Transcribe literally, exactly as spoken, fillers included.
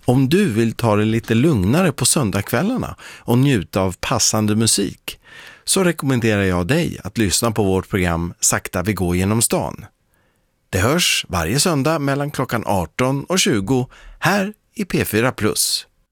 Om du vill ta det lite lugnare på söndagskvällarna och njuta av passande musik, så rekommenderar jag dig att lyssna på vårt program Sakta vi går genom stan. Det hörs varje söndag mellan klockan arton och tjugo här i P fyra plus.